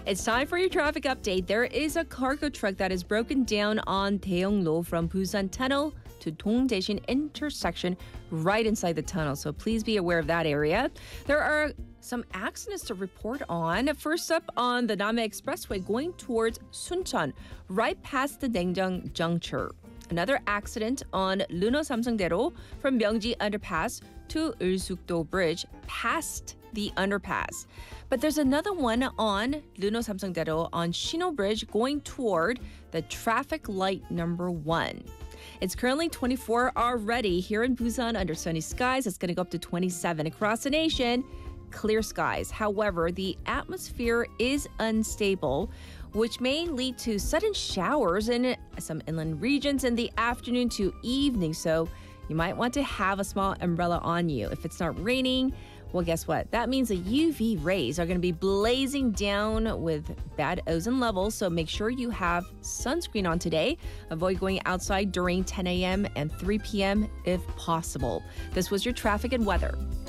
It's time for your traffic update. There is a cargo truck that is broken down on Daeyeonglo from Busan Tunnel to Dongdaesin intersection right inside the tunnel. So please be aware of that area. There are some accidents to report on. First up on the Name Expressway going towards Suncheon, right past the Daenjeong juncture. Another accident on Luno Samsungdaero from Myeongji Underpass to Ulsukdo Bridge past the underpass. But there's another one on Luno Samsungdaero on Shino Bridge going toward the traffic light number 1. It's currently 24 already here in Busan under sunny skies. It's going to go up to 27 across the nation. Clear skies. However, the atmosphere is unstable, which may lead to sudden showers in some inland regions in the afternoon to evening. So you might want to have a small umbrella on you. If it's not raining, well, guess what? That means the UV rays are going to be blazing down with bad ozone levels. So make sure you have sunscreen on today. Avoid going outside during 10 a.m. and 3 p.m. if possible. This was your traffic and weather.